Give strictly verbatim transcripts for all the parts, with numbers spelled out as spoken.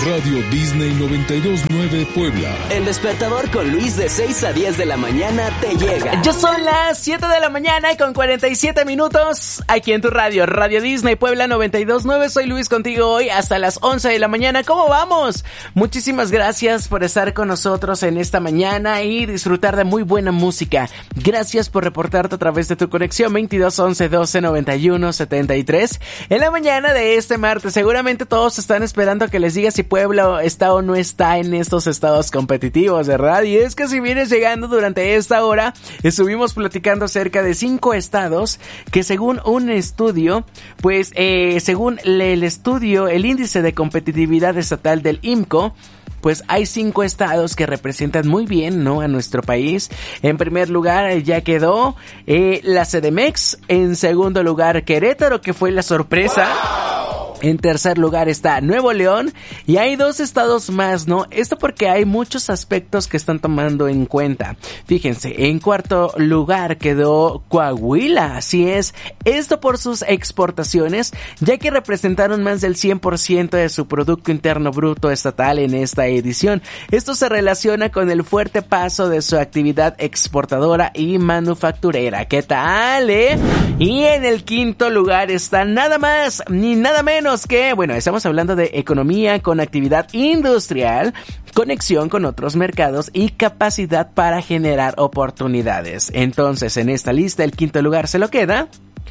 Radio Disney noventa y dos punto nueve Puebla. El despertador con Luis de seis a diez de la mañana te llega. Ya son las siete de la mañana y con cuarenta y siete minutos aquí en tu radio, Radio Disney Puebla noventa y dos punto nueve. Soy Luis contigo hoy hasta las once de la mañana. ¿Cómo vamos? Muchísimas gracias por estar con nosotros en esta mañana y disfrutar de muy buena música. Gracias por reportarte a través de tu conexión veintidós once doce noventa y uno setenta y tres. En la mañana de este martes, seguramente todos están esperando que les diga si Puebla está o no está en estos estados competitivos, ¿verdad? Y es que si vienes llegando durante esta hora, estuvimos platicando acerca de cinco estados que según un estudio, pues eh, según el estudio, el índice de competitividad estatal del I M C O, pues hay cinco estados que representan muy bien, ¿no?, a nuestro país. En primer lugar ya quedó eh, la C D M X, en segundo lugar Querétaro, que fue la sorpresa. En tercer lugar está Nuevo León y hay dos estados más, ¿no? Esto porque hay muchos aspectos que están tomando en cuenta. Fíjense, en cuarto lugar quedó Coahuila, así es. Esto por sus exportaciones, ya que representaron más del cien por ciento de su Producto Interno Bruto estatal en esta edición. Esto se relaciona con el fuerte paso de su actividad exportadora y manufacturera. ¿Qué tal, eh? Y en el quinto lugar está nada más ni nada menos que, bueno, estamos hablando de economía con actividad industrial, conexión con otros mercados y capacidad para generar oportunidades. Entonces, en esta lista, el quinto lugar se lo queda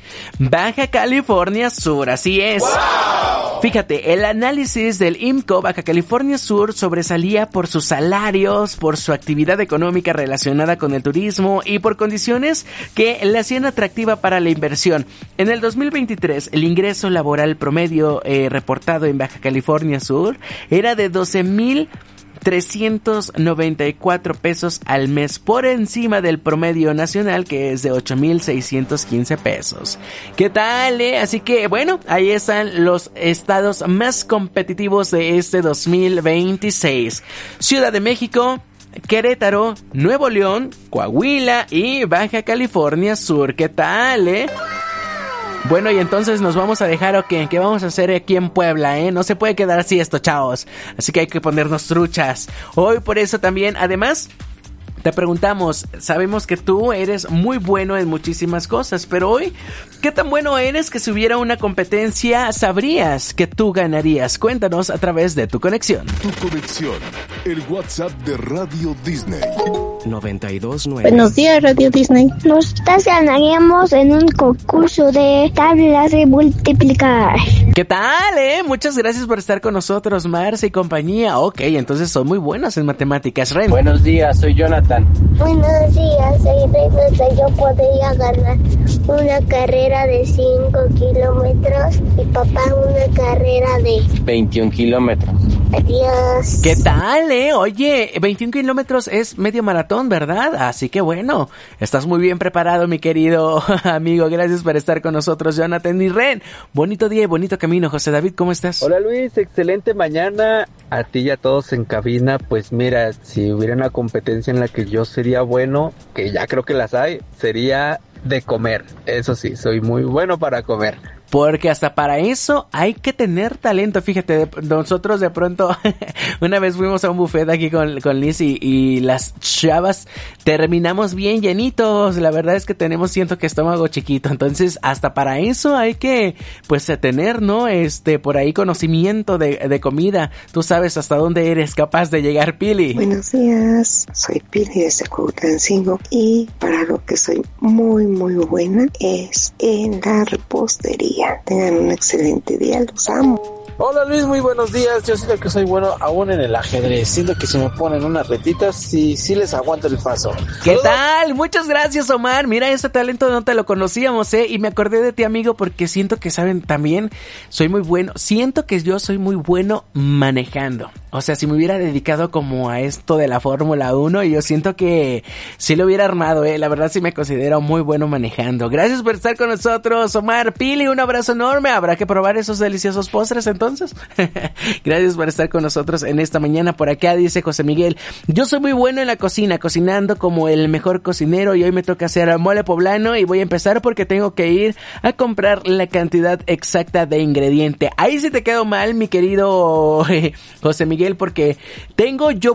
Baja California Sur, así es. ¡Wow! Fíjate, el análisis del I M C O Baja California Sur sobresalía por sus salarios, por su actividad económica relacionada con el turismo y por condiciones que la hacían atractiva para la inversión. En el dos mil veintitrés, el ingreso laboral promedio eh, reportado en Baja California Sur era de doce mil trescientos noventa y cuatro pesos al mes, por encima del promedio nacional, que es de ocho mil seiscientos quince pesos. ¿Qué tal, eh? Así que, bueno, ahí están los estados más competitivos de este dos mil veintiséis. Ciudad de México, Querétaro, Nuevo León, Coahuila y Baja California Sur. ¿Qué tal, eh? Bueno, y entonces nos vamos a dejar, ¿o qué? ¿Qué vamos a hacer aquí en Puebla, eh? No se puede quedar así esto, chavos. Así que hay que ponernos truchas. Hoy por eso también, además, te preguntamos, sabemos que tú eres muy bueno en muchísimas cosas, pero hoy, ¿qué tan bueno eres que si hubiera una competencia sabrías que tú ganarías? Cuéntanos a través de tu conexión. Tu conexión, el WhatsApp de Radio Disney. noventa y dos punto nueve. Buenos días, Radio Disney. Nosotros ganaríamos en un concurso de tablas de multiplicar. ¿Qué tal, eh? Muchas gracias por estar con nosotros, Marce y compañía. Ok, entonces son muy buenos en matemáticas. Ren. Buenos días, soy Jonathan. Buenos días, soy Reynolds. Yo podría ganar una carrera de cinco kilómetros y papá una carrera de veintiún kilómetros. Adiós. ¿Qué tal, eh? Oye, veintiún kilómetros es medio maratón, ¿verdad? Así que bueno, estás muy bien preparado, mi querido amigo. Gracias por estar con nosotros, Jonathan y Ren. Bonito día y bonito camino. José David, ¿cómo estás? Hola Luis, excelente mañana. A ti y a todos en cabina. Pues mira, si hubiera una competencia en la que yo sería bueno, que ya creo que las hay, sería de comer. Eso sí, soy muy bueno para comer. Porque hasta para eso hay que tener talento. Fíjate, de, nosotros de pronto una vez fuimos a un buffet aquí con, con Liz y, y las chavas terminamos bien llenitos. La verdad es que tenemos, siento que estómago chiquito. Entonces hasta para eso hay que pues tener, ¿no? Este, por ahí conocimiento de, de comida. Tú sabes hasta dónde eres capaz de llegar, Pili. Buenos días, soy Pili de Zacutancingo y para lo que soy muy muy buena es en la repostería. Tengan un excelente día, los amo. Hola Luis, muy buenos días. Yo siento que soy bueno aún en el ajedrez. Siento que si me ponen unas retitas, sí, sí les aguanto el paso. ¿Qué tal? Muchas gracias, Omar. Mira, ese talento no te lo conocíamos, ¿eh? Y me acordé de ti, amigo, porque siento que, ¿saben? También soy muy bueno. Siento que yo soy muy bueno manejando. O sea, si me hubiera dedicado como a esto de la Fórmula uno, yo siento que sí lo hubiera armado, eh. La verdad sí me considero muy bueno manejando. Gracias por estar con nosotros, Omar. Pili, un abrazo enorme. Habrá que probar esos deliciosos postres entonces. Gracias por estar con nosotros en esta mañana. Por acá dice José Miguel, yo soy muy bueno en la cocina, cocinando como el mejor cocinero, y hoy me toca hacer mole poblano y voy a empezar porque tengo que ir a comprar la cantidad exacta de ingrediente. Ahí sí te quedo mal, mi querido eh, José Miguel, porque tengo yo